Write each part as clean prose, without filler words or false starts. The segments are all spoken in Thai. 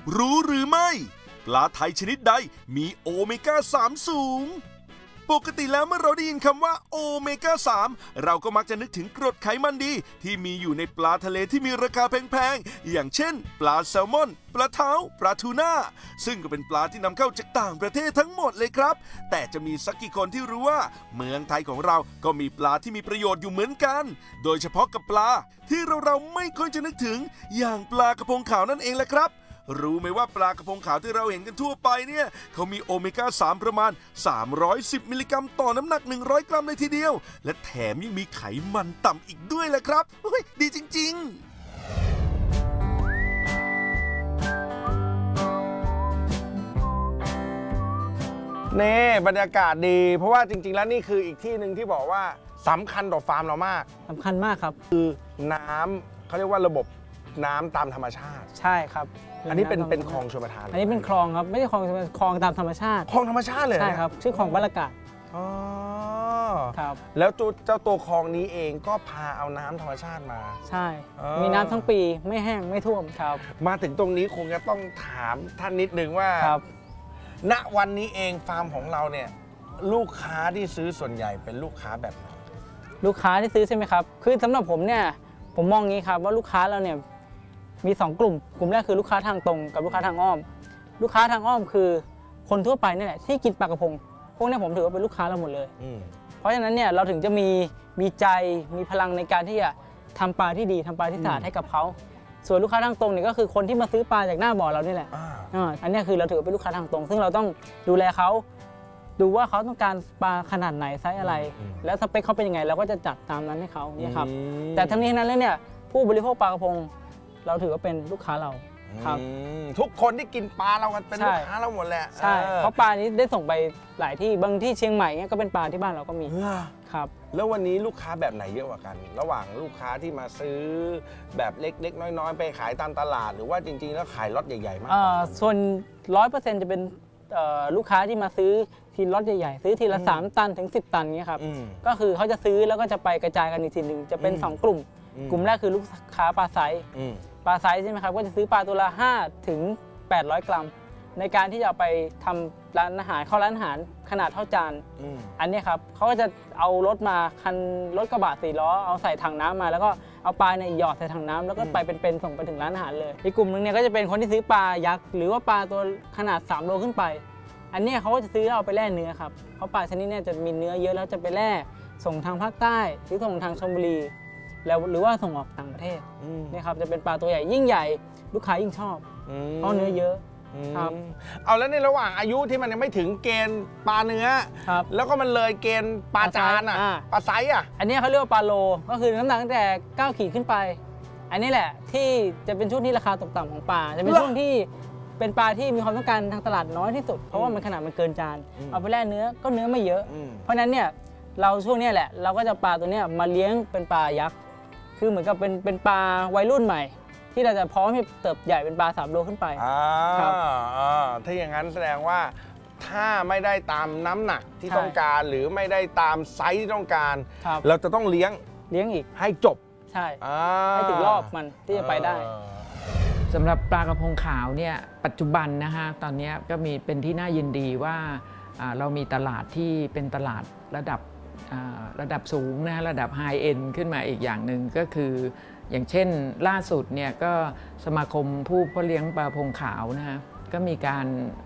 รู้หรือไม่ปลาไทยชนิดใดมีโอเมก้า 3 สูงปกติแล้วเมื่อเราได้ยินคำว่าโอเมก้า 3เราก็มักจะนึกถึงกรดไขมันดีที่มีอยู่ในปลาทะเลที่มีราคาแพงๆอย่างเช่นปลาแซลมอนปลาเท้าปลาทูน่าซึ่งก็เป็นปลาที่นำเข้าจากต่างประเทศทั้งหมดเลยครับแต่จะมีสักกี่คนที่รู้ว่าเมืองไทยของเราก็มีปลาที่มีประโยชน์อยู่เหมือนกันโดยเฉพาะกับปลาที่เราไม่ค่อยจะนึกถึงอย่างปลากระพงขาวนั่นเองแหละครับรู้ไหมว่าปลากระพงขาวที่เราเห็นกันทั่วไปเนี่ยเขามีโอเมก้า 3 ประมาณ310มิลลิกรัมต่อน้ำหนัก100 กรัมเลยทีเดียวและแถมยังมีไขมันต่ำอีกด้วยแหละครับดีจริงๆนี่บรรยากาศดีเพราะว่าจริงๆแล้วนี่คืออีกที่หนึ่งที่บอกว่าสำคัญต่อฟาร์มเรามากสำคัญมากครับคือน้ำเขาเรียกว่าระบบน้ำตามธรรมชาติใช่ครับอันนี้เป็นคลองชลประทานอันนี้เป็นคลองครับไม่ใช่คลองคลองตามธรรมชาติคลองธรรมชาติเลยใช่ครับชื่อคลองบรรยากาศอ๋อครับแล้วเจ้าตัวคลองนี้เองก็พาเอาน้ำธรรมชาติมาใช่มีน้ำทั้งปีไม่แห้งไม่ท่วมครับมาถึงตรงนี้คงจะต้องถามท่านนิดนึงว่าณวันนี้เองฟาร์มของเราเนี่ยลูกค้าที่ซื้อส่วนใหญ่เป็นลูกค้าแบบไหนลูกค้าที่ซื้อใช่ไหมครับคือสำหรับผมเนี่ยผมมองงี้ครับว่าลูกค้าเราเนี่ยมี2กลุ่มแรกคือลูกค้าทางตรงกับลูกค้าทางอ้อมลูกค้าทางอ้อมคือคนทั่วไปนี่แหละที่กินปลากระพงพวกนี้ผมถือว่าเป็นลูกค้าเราหมดเลยเพราะฉะนั้นเนี่ยเราถึงจะมีใจมีพลังในการที่จะทำปลาที่ดีทำปลาที่สะอาดให้กับเขาส่วนลูกค้าทางตรงเนี่ยก็คือคนที่มาซื้อปลาจากหน้าบ่อเรานี่แหละอันนี้คือเราถือเป็นลูกค้าทางตรงซึ่งเราต้องดูแลเขาดูว่าเขาต้องการปลาขนาดไหนไซส์อะไรแล้วสเปคเขาเป็นยังไงเราก็จะจัดตามนั้นให้เขาเนี่ยครับแต่ทั้งนี้ทั้งนั้นแล้วเนี่ยผู้บริโภคปลากระพงเราถือว่าเป็นลูกค้าเราครับทุกคนที่กินปลาเราเป็นลูกค้าเราหมดแหละใช่เพราะปลานี้ได้ส่งไปหลายที่บางที่เชียงใหม่เนี่ยก็เป็นปลาที่บ้านเราก็มีครับแล้ววันนี้ลูกค้าแบบไหนเยอะกว่ากันระหว่างลูกค้าที่มาซื้อแบบเล็กๆน้อยๆไปขายตามตลาดหรือว่าจริงๆแล้วขายล็อตใหญ่ๆมากส่วน 100% จะเป็นลูกค้าที่มาซื้อทีล็อตใหญ่ๆซื้อทีละ3 ตันถึง10 ตันเงี้ยครับก็คือเขาจะซื้อแล้วก็จะไปกระจายกันอีกทีหนึ่งจะเป็น2 กลุ่มแรกคือลูกค้าปลาไซส์ใช่ไหมครับก็จะซื้อปลาตัวละ5 ถึง 800 กรัมในการที่จะเอาไปทำร้านอาหารเข้าร้านอาหารขนาดเท่าจานอันนี้ครับเขาก็จะเอารถมารถกระบะ4 ล้อเอาใส่ถังน้ำมาแล้วก็เอาปลาเนี่ยหยอดใส่ถังน้ำแล้วก็ไปเป็นส่งไปถึงร้านอาหารเลยอีกกลุ่มนึงเนี่ยก็จะเป็นคนที่ซื้อปลายักษ์หรือว่าปลาตัวขนาด3 โลขึ้นไปอันนี้เขาก็จะซื้อเอาไปแล่เนื้อครับเพราะปลาชนิดนี้จะมีเนื้อเยอะแล้วจะไปแล่ส่งทางภาคใต้หรือส่งทางชลบุรีแล้วหรือว่าส่งออกต่างประเทศนี่ครับจะเป็นปลาตัวใหญ่ยิ่งใหญ่ลูกค้ายิ่งชอบเพราะเนื้อเยอะครับเอาแล้วในระหว่างอายุที่มันยังไม่ถึงเกณฑ์ปลาเนื้อแล้วก็มันเลยเกณฑ์ปลาจานปลาไซส์อันนี้เขาเรียกว่าปลาโลก็คือน้ำหนักตั้งแต่9 ขีดขึ้นไปอันนี้แหละที่จะเป็นช่วงที่ราคาตกต่ำของปลาจะเป็นช่วงที่เป็นปลาที่มีความต้องการทางตลาดน้อยที่สุดเพราะว่ามันขนาดมันเกินจานเอาไปแล่เนื้อก็เนื้อไม่เยอะเพราะนั้นเนี่ยเราช่วงนี้แหละเราก็จะปลาตัวนี้มาเลี้ยงเป็นปลายักษ์คือเหมือนกับเป็นปลาวัยรุ่นใหม่ที่เราจะพร้อมให้เติบใหญ่เป็นปลา3 โลขึ้นไปครับถ้าอย่างนั้นแสดงว่าถ้าไม่ได้ตามน้ำหนักที่ต้องการหรือไม่ได้ตามไซส์ที่ต้องการเราจะต้องเลี้ยงอีกให้จบใช่ให้ถึงรอบมันที่จะไปได้สำหรับปลากระพงขาวเนี่ยปัจจุบันนะฮะตอนนี้ก็มีเป็นที่น่ายินดีว่าเรามีตลาดที่เป็นตลาดระดับสูงนะระดับไฮเอ็นขึ้นมาอีกอย่างหนึ่งก็คืออย่างเช่นล่าสุดเนี่ยก็สมาคมผู้เพาะเลี้ยงปลาพงขาวนะฮะก็มีการ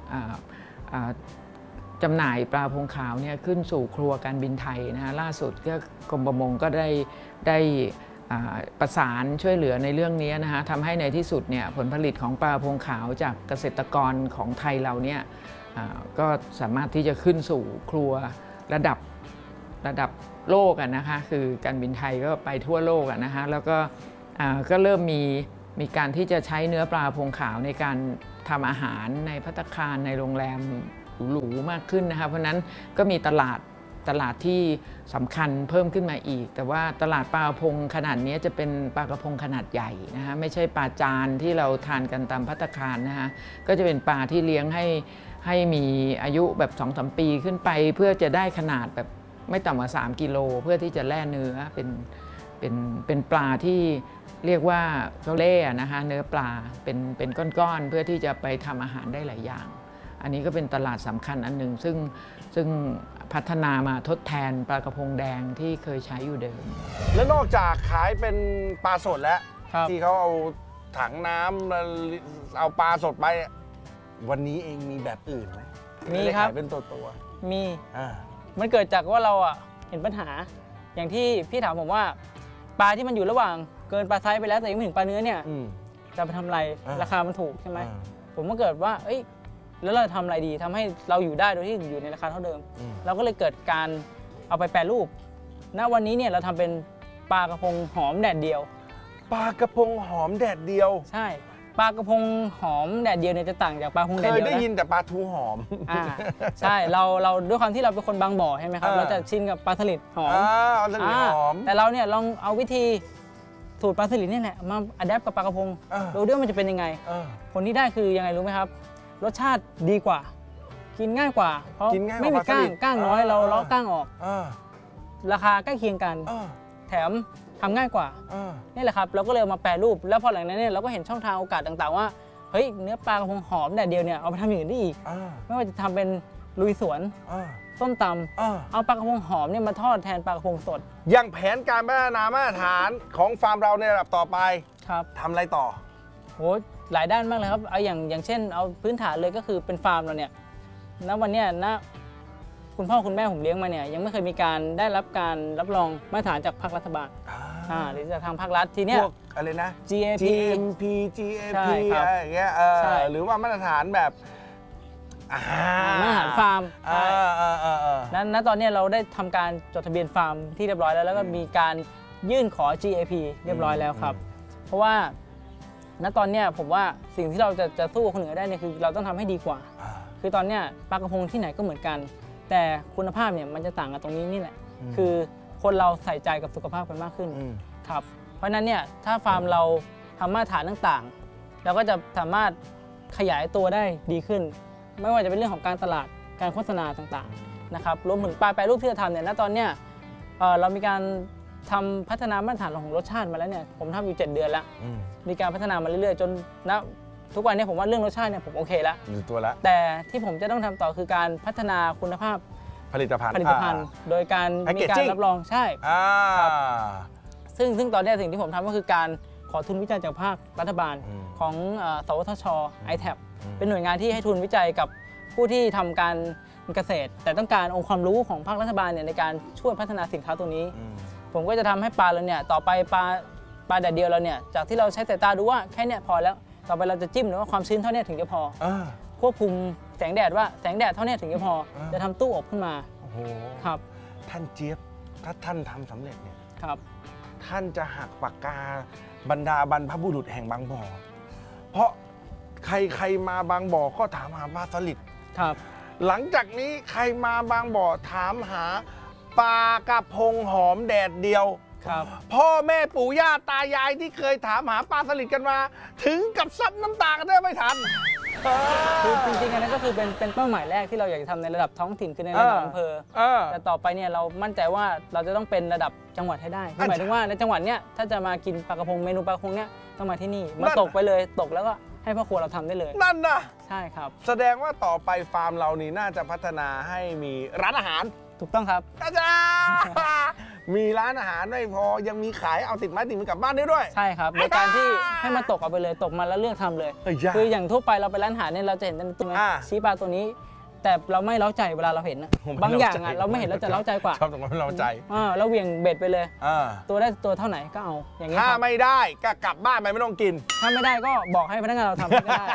จำหน่ายปลาพงขาวเนี่ยขึ้นสู่ครัวการบินไทยนะฮะล่าสุดก็กรมประมงก็ได้ประสานช่วยเหลือในเรื่องนี้นะฮะทำให้ในที่สุดเนี่ยผลผลิตของปลาพงขาวจากเกษตรกรของไทยเราเนี่ยก็สามารถที่จะขึ้นสู่ครัวระดับโลกนะคะคือการบินไทยก็ไปทั่วโลกนะคะแล้วก็เริ่มมีการที่จะใช้เนื้อปลาพงขาวในการทำอาหารในภัตตาคารในโรงแรมหรูๆมากขึ้นนะคะเพราะนั้นก็มีตลาดที่สำคัญเพิ่มขึ้นมาอีกแต่ว่าตลาดปลากระพงขนาดนี้จะเป็นปลากระพงขนาดใหญ่นะคะไม่ใช่ปลาจานที่เราทานกันตามภัตตาคารนะคะก็จะเป็นปลาที่เลี้ยงให้มีอายุแบบ 2-3 ปีขึ้นไปเพื่อจะได้ขนาดแบบไม่ต่ำกว่า3 กิโลเพื่อที่จะแล่เนื้อเป็นปลาที่เรียกว่าเขาเล่นะคะเนื้อปลาเป็นก้อนๆเพื่อที่จะไปทำอาหารได้หลายอย่างอันนี้ก็เป็นตลาดสำคัญอันหนึ่งซึ่งพัฒนามาทดแทนปลากระพงแดงที่เคยใช้อยู่เดิมแล้วนอกจากขายเป็นปลาสดแล้วที่เขาเอาถังน้ำเอาปลาสดไปวันนี้เองมีแบบอื่นไหมมีครับขายเป็นตัวมีมันเกิดจากว่าเราเห็นปัญหาอย่างที่พี่ถามผมว่าปลาที่มันอยู่ระหว่างเกินปลาไซส์ไปแล้วแต่ยังไม่ถึงปลาเนื้อเนี่ยจะไปทำอะไรราคามันถูกใช่ไหมผมก็เกิดว่าแล้วเราทำอะไรดีทำให้เราอยู่ได้โดยที่อยู่ในราคาเท่าเดิมเราก็เลยเกิดการเอาไปแปรรูปณวันนี้เนี่ยเราทำเป็นปลากระพงหอมแดดเดียวปลากระพงหอมแดดเดียวใช่ปลากระพงหอมแดดเดียวเนี่ยจะต่างจากปลากระพงแดดเดียวเคยได้ยินแต่ปลาทูหอมใช่เราด้วยความที่เราเป็นคนบางบ่อใช่ไหมครับเราจะชินกับปลาสลิดหอมแต่เราเนี่ยลองเอาวิธีสูตรปลาสลิดนี่แหละมาอัดแอปกับปลากระพงดูด้วยมันจะเป็นยังไงผลที่ได้คือยังไงรู้ไหมครับรสชาติดีกว่ากินง่ายกว่าเพราะไม่มีก้างน้อยเราล้อก้างออกราคาใกล้เคียงกันแถมทำง่ายกว่านี่แหละครับเราก็เลยมาแปรรูปแล้วพอหลังนั้นเนี่ยเราก็เห็นช่องทางโอกาสต่างๆว่าเฮ้ยเนื้อปลากระพงหอมแดดเดียวเนี่ยเอาไปทำอย่างอื่นได้อีกไม่ว่าจะทำเป็นลุยสวนส้มตำเอาปลากระพงหอมเนี่ยมาทอดแทนปลากระพงสดอย่างแผนการพัฒนามาตรฐานของฟาร์มเราในระดับต่อไปครับทำอะไรต่อโหหลายด้านมากเลยครับเอาอย่างเช่นเอาพื้นฐานเลยก็คือเป็นฟาร์มเราเนี่ยณวันนี้ณคุณพ่อคุณแม่ผมเลี้ยงมาเนี่ยยังไม่เคยมีการได้รับการรับรองมาตรฐานจากภาครัฐบาลหรือจากทางภาครัฐทีเนี้ยพวกอะไรนะ GMP GAP อะไรอย่างเงี้ยหรือว่ามาตรฐานแบบมาตรฐานฟาร์มนั้นตอนนี้เราได้ทำการจดทะเบียนฟาร์มที่เรียบร้อยแล้วก็มีการยื่นขอ GAP เรียบร้อยแล้วครับเพราะว่าณตอนนี้ผมว่าสิ่งที่เราจะสู้คนอื่นได้เนี่ยคือเราต้องทำให้ดีกว่าคือตอนนี้ปลากระพงที่ไหนก็เหมือนกันแต่คุณภาพเนี่ยมันจะต่างกันตรงนี้นี่แหละคือคนเราใส่ใจกับสุขภาพกันมากขึ้นครับเพราะนั้นเนี่ยถ้าฟาร์มเราทำมาตรฐานต่างๆเราก็จะสามารถขยายตัวได้ดีขึ้นไม่ว่าจะเป็นเรื่องของการตลาดการโฆษณาต่างๆนะครับรวมถึงปลาแปรรูปที่เราทำเนี่ยณตอนเนี้ยเรามีการทำพัฒนามาตรฐานของรสชาติมาแล้วเนี่ยผมทำอยู่7 เดือนแล้วมีการพัฒนามาเรื่อยๆจนณทุกวันนี้ผมว่าเรื่องรสชาติเนี่ยผมโอเคแล้วอยู่ตัวแล้วแต่ที่ผมจะต้องทำต่อคือการพัฒนาคุณภาพผลิตภัณฑ์โดยการมีการรับรองใช่ครับซึ่งตอนนี้สิ่งที่ผมทำก็คือการขอทุนวิจัยจากภาครัฐบาลของสวทช. ITAP เป็นหน่วยงานที่ให้ทุนวิจัยกับผู้ที่ทำการเกษตรแต่ต้องการองค์ความรู้ของภาครัฐบาลเนี่ยในการช่วยพัฒนาสินค้าตัวนี้ผมก็จะทำให้ปลาเราเนี่ยต่อไปปลาแดดเดียวเราเนี่ยจากที่เราใช้สายตาดูว่าแค่เนี้ยพอแล้วต่อไปเราจะจิ้มหรือว่าความชื้นเท่านี้ถึงจะพอควบคุมแสงแดดว่าแสงแดดเท่านี้ถึงจะพอจะทำตู้อบขึ้นมาครับท่านเจี๊ยบถ้าท่านทำสำเร็จเนี่ยครับท่านจะหักปากกาบรรดาบรรพบุรุษแห่งบางบ่อเพราะใครมาบางบ่อก็ถามหาปลาสลิดครับหลังจากนี้ใครมาบางบ่อถามหาปลากระพงหอมแดดเดียวครับพ่อแม่ปู่ย่าตายายที่เคยถามหาปลาสลิดกันมาถึงกับซับน้ำตากันได้ไม่ทันคือจริงๆอันนั้นก็คือเป็นเป้าหมายแรกที่เราอยากจะทำในระดับท้องถิ่นคือในระดับอำเภอแต่ต่อไปเนี่ยเรามั่นใจว่าเราจะต้องเป็นระดับจังหวัดให้ได้หมายถึงว่าในจังหวัดเนี้ยถ้าจะมากินปลากระพงเมนูปลากระพงเนี้ยต้องมาที่นี่มาตกไปเลยตกแล้วก็ให้พ่อครัวเราทำได้เลยนั่นนะใช่ครับแสดงว่าต่อไปฟาร์มเรานี่น่าจะพัฒนาให้มีร้านอาหารถูกต้องครับอาจารย์มีร้านอาหารไม่พอยังมีขายเอาติดไม้ติดมือกลับบ้านได้ด้วยใช่ครับในการที่ให้มาตกเอาไปเลยตกมาแล้วเลือกทำเลยคืออย่างทั่วไปเราไปร้านอาหารเนี่ยเราจะเห็นตรงนี้ชี้ปลาตัวนี้แต่เราไม่เล้าใจเวลาเราเห็นนะบางอย่างเราไม่เห็นเราจะเล้าใจกว่าชอบตรงนั้นเล้าใจเราเหวี่ยงเบ็ดไปเลยตัวได้ตัวเท่าไหนก็เอาอย่างนี้ถ้าไม่ได้ก็กลับบ้านไปไม่ต้องกินถ้าไม่ได้ก็บอกให้พนักงานเราทำก็ได้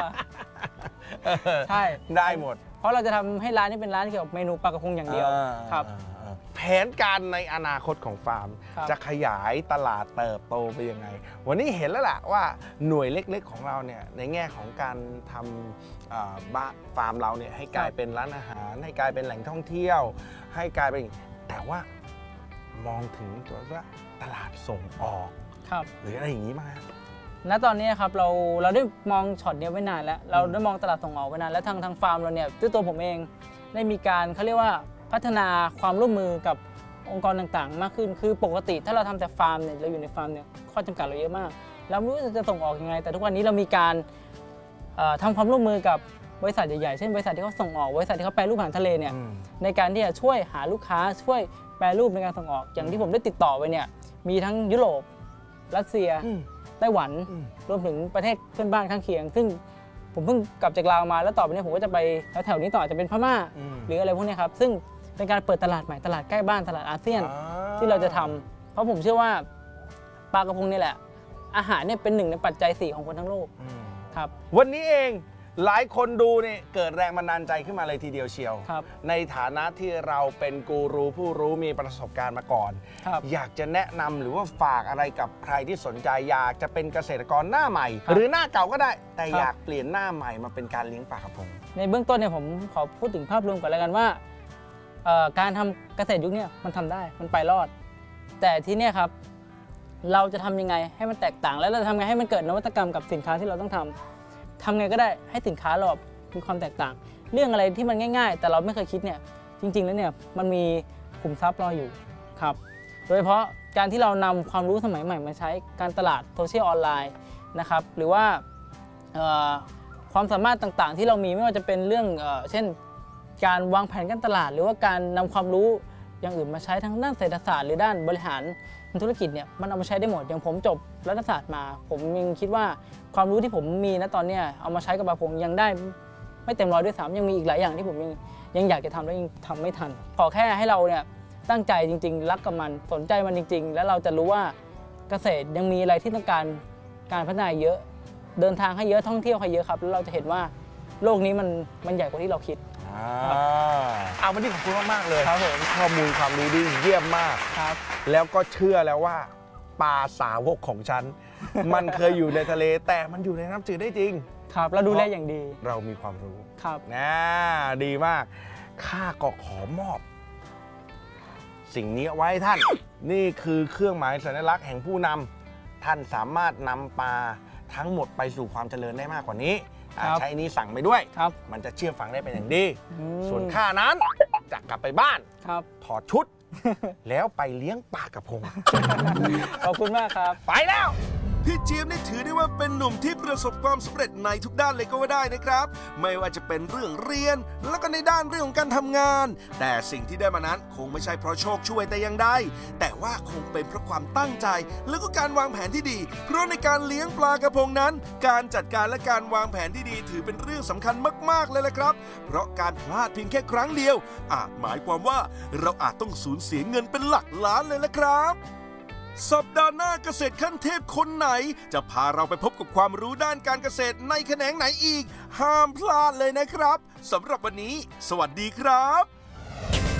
ใช่ได้หมดเพราะเราจะทำให้ร้านนี้เป็นร้านเกี่ยวกับเมนูปลากระพงอย่างเดียวครับแผนการในอนาคตของฟาร์มจะขยายตลาดเติบโตไปยังไงวันนี้เห็นแล้วล่ะว่าหน่วยเล็กๆของเราเนี่ยในแง่ของการทำฟาร์มเราเนี่ยให้กลายเป็นร้านอาหารให้กลายเป็นแหล่งท่องเที่ยวให้กลายเป็นแต่ว่ามองถึงตัวว่าตลาดส่งออกหรืออะไรอย่างนี้มาณตอนนี้ครับเราได้มองช็อตนี้ไว้นานแล้วเราได้มองตลาดส่งออกไว้นานแล้วทางฟาร์มเราเนี่ยด้วยตัวผมเองได้มีการเขาเรียกว่าพัฒนาความร่วมมือกับองค์กรต่างๆมากขึ้นคือปกติถ้าเราทำแต่ฟาร์มเนี่ยเราอยู่ในฟาร์มเนี่ยคข้อจำกัดเราเยอะมากเราไม่รู้จะส่งออกยังไงแต่ทุกวันนี้เรามีการทำความร่วมมือกับบริษัทใหญ่ๆเช่นบริษัทที่เขาส่งออกบริษัทที่เขาแปรรูปอาหารทะเลเนี่ยในการที่จะช่วยหาลูกค้าช่วยแปรรูปในการส่งออกอย่างที่ผมได้ติดต่อไปเนี่ยมีทั้งยุโรปรัสเซียไต้หวันรวมถึงประเทศเพื่อนบ้านข้างเคียงซึ่งผมเพิ่งกลับจากลาวมาแล้วต่อไปนี้ผมก็จะไปแถวๆนี้ต่อจะเป็นพม่าหรืออะไรพวกนี้ครับซึ่งเป็นการเปิดตลาดใหม่ตลาดใกล้บ้านตลาดอาเซียนที่เราจะทำเพราะผมเชื่อว่าปลากระพงนี่แหละอาหารเนี่ยเป็นหนึ่งในปัจจัย4ของคนทั้งโลกครับวันนี้เองหลายคนดูเนี่ยเกิดแรงบันดาลใจขึ้นมาเลยทีเดียวเชียวในฐานะที่เราเป็นกูรูผู้รู้มีประสบการณ์มาก่อนอยากจะแนะนำหรือว่าฝากอะไรกับใครที่สนใจอยากจะเป็นเกษตรกรหน้าใหม่หรือหน้าเก่าก็ได้แต่อยากเปลี่ยนหน้าใหม่มาเป็นการเลี้ยงปลากระพงในเบื้องต้นเนี่ยผมขอพูดถึงภาพรวมก่อนแล้วกันว่าการทำเกษตรยุคนี้มันทำได้มันไปรอดแต่ที่นี่ครับเราจะทำยังไงให้มันแตกต่างแล้วเราจะทำไงให้มันเกิดนวัตกรรมกับสินค้าที่เราต้องทำไงก็ได้ให้สินค้าเรามีความแตกต่างเรื่องอะไรที่มันง่ายๆแต่เราไม่เคยคิดเนี่ยจริงๆแล้วเนี่ยมันมีขุมทรัพย์รออยู่ครับโดยเฉพาะการที่เรานำความรู้สมัยใหม่มาใช้การตลาดโซเชียลออนไลน์นะครับหรือว่าความสามารถต่างๆที่เรามีไม่ว่าจะเป็นเรื่องเช่นการวางแผนการตลาดหรือว่าการนำความรู้อย่างอื่นมาใช้ทั้งด้านเศรษฐศาสตร์หรือด้านบริหารธุรกิจเนี่ยมันเอามาใช้ได้หมดอย่างผมจบรัฐศาสตร์มาผมยังคิดว่าความรู้ที่ผมมีณตอนนี้เอามาใช้กับปลาพงยังได้ไม่เต็มร้อยด้วยซ้ำยังมีอีกหลายอย่างที่ผมยังอยากจะทำแล้วยังทำไม่ทันขอแค่ให้เราเนี่ยตั้งใจจริงๆรักกับมันสนใจมันจริงๆแล้วเราจะรู้ว่าเกษตรยังมีอะไรที่ต้องการพัฒนาเยอะเดินทางให้เยอะท่องเที่ยวให้เยอะครับแล้วเราจะเห็นว่าโลกนี้มันใหญ่กว่าที่เราคิดวันนี้ขอบคุณมากๆเลยครับผมข้อมูลความรู้ดีเยี่ยมมากครับแล้วก็เชื่อแล้วว่าปลาสาวกของฉัน มันเคยอยู่ในทะเลแต่มันอยู่ในน้ำจืดได้จริงครับเราดูแลอย่างดีเรามีความรู้ครับดีมากข้าก็ขอมอบสิ่งนี้ไว้ท่านนี่คือเครื่องหมายสัญลักษณ์แห่งผู้นำท่านสามารถนำปลาทั้งหมดไปสู่ความเจริญได้มากกว่านี้ใช้นี้สั่งไปด้วยมันจะเชื่อฟังได้เป็นอย่างดีส่วนข้านั้นจะกลับไปบ้านถอดชุดแล้วไปเลี้ยงปลากระพงขอบคุณมากครับไปแล้วพี่เจี๊ยบนี่ถือได้ว่าเป็นหนุ่มที่ประสบความสำเร็จในทุกด้านเลยก็ว่าได้นะครับไม่ว่าจะเป็นเรื่องเรียนแล้วก็ในด้านเรื่องของการทำงานแต่สิ่งที่ได้มานั้นคงไม่ใช่เพราะโชคช่วยแต่อย่างใดแต่ว่าคงเป็นเพราะความตั้งใจแล้วก็การวางแผนที่ดีเพราะในการเลี้ยงปลากระพงนั้นการจัดการและการวางแผนที่ดีถือเป็นเรื่องสำคัญมากๆเลยละครับเพราะการพลาดเพียงแค่ครั้งเดียวอาจหมายความว่าเราอาจต้องสูญเสียเงินเป็นหลักล้านเลยละครับสัปดาห์หน้าเกษตรขั้นเทพคนไหนจะพาเราไปพบกับความรู้ด้านการเกษตรในแขนงไหนอีกห้ามพลาดเลยนะครับสำหรับวันนี้สวัสดีครับ